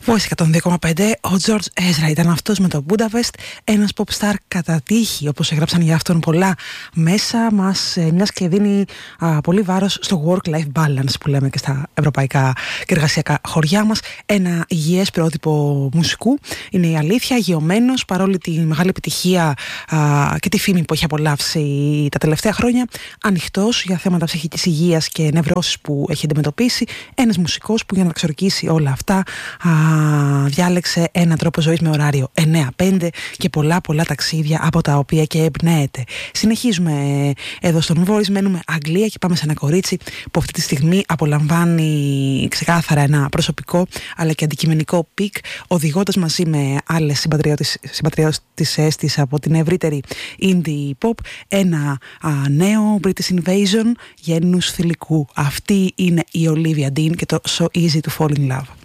Voice 102,5. Ο George Ezra ήταν αυτός με το Budapest, ένας pop star κατά τύχη, όπως έγραψαν για αυτόν πολλά μέσα μας, μιας και δίνει πολύ βάρος στο work-life balance που λέμε και στα ευρωπαϊκά και εργασιακά χωριά μας. Ένα υγιές πρότυπο μουσικού, είναι η αλήθεια, γεωμένος παρόλη τη μεγάλη επιτυχία και τη φήμη που έχει απολαύσει τα τελευταία χρόνια, ανοιχτός για θέματα ψυχικής υγείας και νευρώσεις που έχει αντιμετωπίσει, ένας μουσικός που για να τα ξορκίσει όλα αυτά διάλεξε έναν τρόπο ζωής με ωράριο 9-5 και πολλά ταξίδια από τα οποία και εμπνέεται. Συνεχίζουμε εδώ στον Voice, μένουμε Αγγλία και πάμε σε ένα κορίτσι που αυτή τη στιγμή απολαμβάνει ξεκάθαρα ένα προσωπικό αλλά και αντικειμενικό πικ, οδηγώντας μαζί με άλλες συμπατριώτες της από την ευρύτερη indie pop ένα νέο British Invasion γένους θηλυκού. Αυτή είναι η Olivia Dean και το So Easy to Fall in Love.